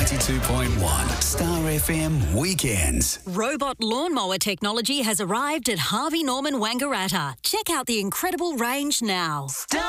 92.1 Star FM Weekends. Robot lawnmower technology has arrived at Harvey Norman Wangaratta. Check out the incredible range now.